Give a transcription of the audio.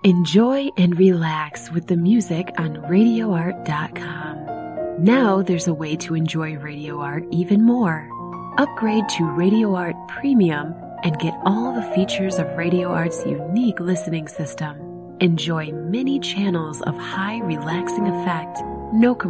Enjoy and relax with the music on RadioArt.com. Now there's a way to enjoy Radio Art even more. Upgrade to Radio Art Premium and get all the features of Radio Art's unique listening system. Enjoy many channels of high relaxing effect, no